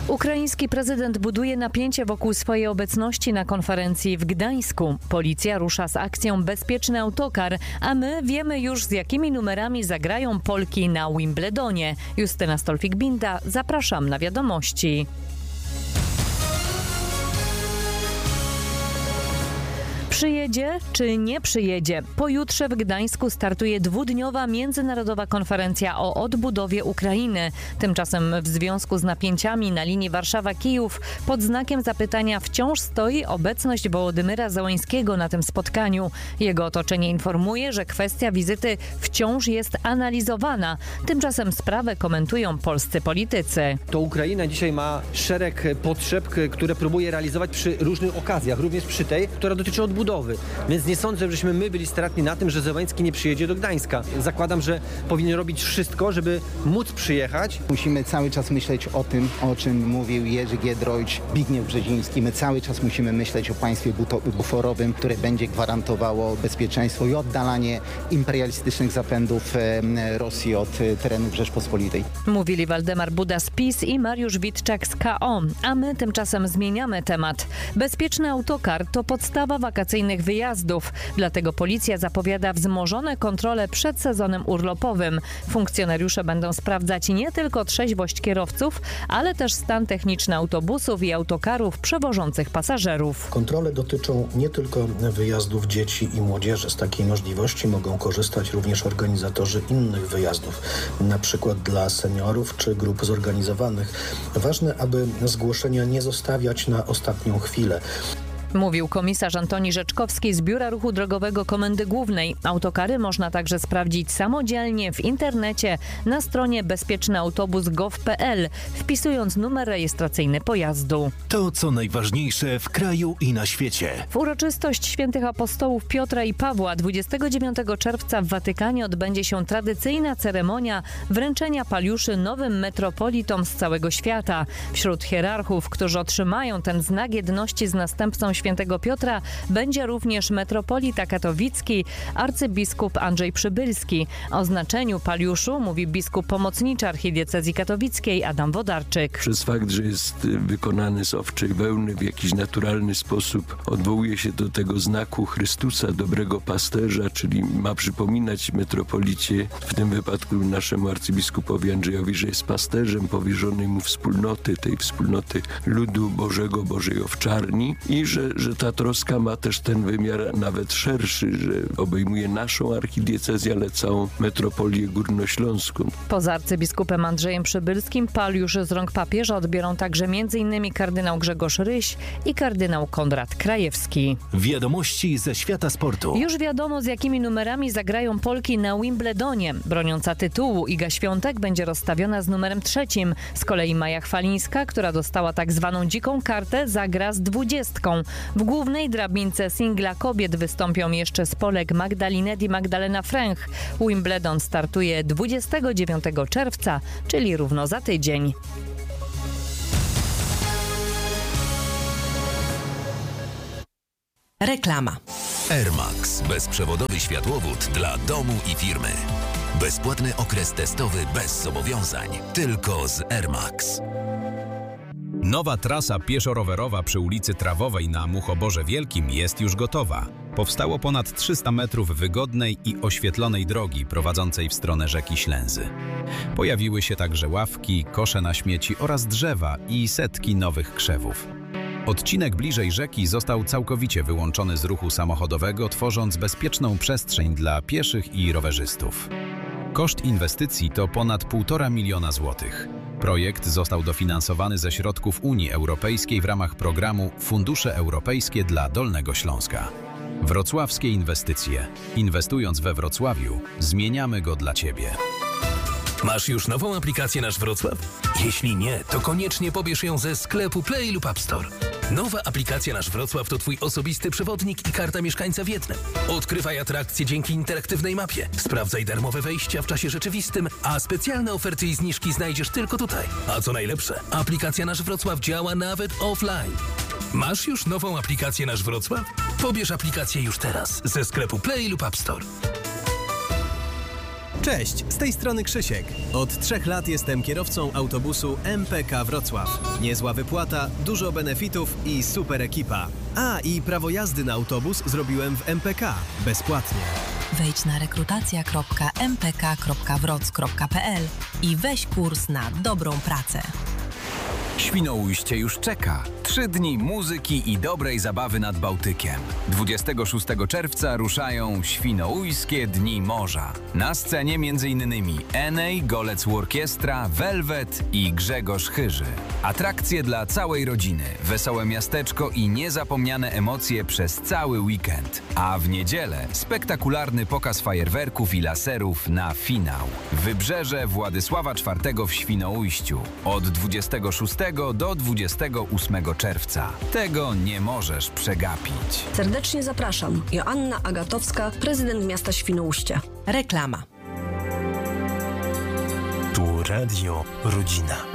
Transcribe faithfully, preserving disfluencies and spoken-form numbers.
Ukraiński prezydent buduje napięcie wokół swojej obecności na konferencji w Gdańsku. Policja rusza z akcją Bezpieczny autokar, a my wiemy już, z jakimi numerami zagrają Polki na Wimbledonie. Justyna Stolfik-Binda, zapraszam na wiadomości. Przyjedzie czy nie przyjedzie? Pojutrze w Gdańsku startuje dwudniowa międzynarodowa konferencja o odbudowie Ukrainy. Tymczasem w związku z napięciami na linii Warszawa-Kijów pod znakiem zapytania wciąż stoi obecność Wołodymyra Zełańskiego na tym spotkaniu. Jego otoczenie informuje, że kwestia wizyty wciąż jest analizowana. Tymczasem sprawę komentują polscy politycy. To Ukraina dzisiaj ma szereg potrzeb, które próbuje realizować przy różnych okazjach, również przy tej, która dotyczy odbudowy. Więc nie sądzę, żebyśmy my byli stratni na tym, że Zełański nie przyjedzie do Gdańska. Zakładam, że powinien robić wszystko, żeby móc przyjechać. Musimy cały czas myśleć o tym, o czym mówił Jerzy Giedroyć, Zbigniew Brzeziński. My cały czas musimy myśleć o państwie buforowym, które będzie gwarantowało bezpieczeństwo i oddalanie imperialistycznych zapędów Rosji od terenów Rzeczpospolitej. Mówili Waldemar Buda z PiS i Mariusz Witczak z K O. A my tymczasem zmieniamy temat. Bezpieczny autokar to podstawa wakacyjnych wyjazdów. Dlatego policja zapowiada wzmożone kontrole przed sezonem urlopowym. Funkcjonariusze będą sprawdzać nie tylko trzeźwość kierowców, ale też stan techniczny autobusów i autokarów przewożących pasażerów. Kontrole dotyczą nie tylko wyjazdów dzieci i młodzieży. Z takiej możliwości mogą korzystać również organizatorzy innych wyjazdów, na przykład dla seniorów czy grup zorganizowanych. Ważne, aby zgłoszenia nie zostawiać na ostatnią chwilę. Mówił komisarz Antoni Rzeczkowski z Biura Ruchu Drogowego Komendy Głównej. Autokary można także sprawdzić samodzielnie w internecie na stronie bezpiecznyautobus kropka gov kropka pe el, wpisując numer rejestracyjny pojazdu. To, co najważniejsze w kraju i na świecie. W uroczystość świętych apostołów Piotra i Pawła dwudziestego dziewiątego czerwca w Watykanie odbędzie się tradycyjna ceremonia wręczenia paliuszy nowym metropolitom z całego świata. Wśród hierarchów, którzy otrzymają ten znak jedności z następcą świętego Piotra, będzie również metropolita katowicki, arcybiskup Andrzej Przybylski. O znaczeniu paliuszu mówi biskup pomocniczy archidiecezji katowickiej Adam Wodarczyk. Przez fakt, że jest wykonany z owczej wełny w jakiś naturalny sposób, odwołuje się do tego znaku Chrystusa, dobrego pasterza, czyli ma przypominać metropolicie, w tym wypadku naszemu arcybiskupowi Andrzejowi, że jest pasterzem powierzonej mu wspólnoty, tej wspólnoty ludu Bożego, Bożej owczarni, i że, że ta troska ma też ten wymiar nawet szerszy, że obejmuje naszą archidiecezję, ale całą metropolię górnośląską. Poza arcybiskupem Andrzejem Przybylskim paliusz z rąk papieża odbiorą także m.in. kardynał Grzegorz Ryś i kardynał Konrad Krajewski. Wiadomości ze świata sportu. Już wiadomo, z jakimi numerami zagrają Polki na Wimbledonie. Broniąca tytułu Iga Świątek będzie rozstawiona z numerem trzecim. Z kolei Maja Chwalińska, która dostała tak zwaną dziką kartę, zagra z dwudziestką. W głównej drabince singla kobiet wystąpią jeszcze z Polek Magdalinet i Magdalena Fręch. Wimbledon startuje dwudziestego dziewiątego czerwca, czyli równo za tydzień. Reklama. Air Max. Bezprzewodowy światłowód dla domu i firmy. Bezpłatny okres testowy bez zobowiązań. Tylko z Air Max. Nowa trasa pieszo-rowerowa przy ulicy Trawowej na Muchoborze Wielkim jest już gotowa. Powstało ponad trzysta metrów wygodnej i oświetlonej drogi prowadzącej w stronę rzeki Ślęzy. Pojawiły się także ławki, kosze na śmieci oraz drzewa i setki nowych krzewów. Odcinek bliżej rzeki został całkowicie wyłączony z ruchu samochodowego, tworząc bezpieczną przestrzeń dla pieszych i rowerzystów. Koszt inwestycji to ponad półtora miliona złotych. Projekt został dofinansowany ze środków Unii Europejskiej w ramach programu Fundusze Europejskie dla Dolnego Śląska. Wrocławskie inwestycje. Inwestując we Wrocławiu, zmieniamy go dla Ciebie. Masz już nową aplikację Nasz Wrocław? Jeśli nie, to koniecznie pobierz ją ze sklepu Play lub App Store. Nowa aplikacja Nasz Wrocław to Twój osobisty przewodnik i karta mieszkańca w jednym. Odkrywaj atrakcje dzięki interaktywnej mapie. Sprawdzaj darmowe wejścia w czasie rzeczywistym, a specjalne oferty i zniżki znajdziesz tylko tutaj. A co najlepsze, aplikacja Nasz Wrocław działa nawet offline. Masz już nową aplikację Nasz Wrocław? Pobierz aplikację już teraz ze sklepu Play lub App Store. Cześć, z tej strony Krzysiek. Od trzech lat jestem kierowcą autobusu M P K Wrocław. Niezła wypłata, dużo benefitów i super ekipa. A, i prawo jazdy na autobus zrobiłem w M P K. Bezpłatnie. Wejdź na rekrutacja kropka m p k kropka wroc kropka p l i weź kurs na dobrą pracę. Świnoujście już czeka. Trzy dni muzyki i dobrej zabawy nad Bałtykiem. dwudziestego szóstego czerwca ruszają Świnoujskie Dni Morza. Na scenie m.in. Enej, Golec Orkiestra, Velvet i Grzegorz Chyży. Atrakcje dla całej rodziny, wesołe miasteczko i niezapomniane emocje przez cały weekend. A w niedzielę spektakularny pokaz fajerwerków i laserów na finał. Wybrzeże Władysława czwartego w Świnoujściu. Od dwudziestego szóstego do dwudziestego ósmego czerwca. Tego nie możesz przegapić. Serdecznie zapraszam. Joanna Agatowska, prezydent miasta Świnoujście. Reklama. Tu Radio Rodzina.